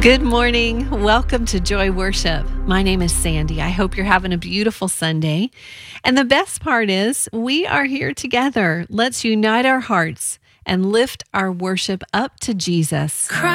Good morning. Welcome to Joy Worship. My name is Sandy. I hope you're having a beautiful Sunday. And the best part is we are here together. Let's unite our hearts and lift our worship up to Jesus.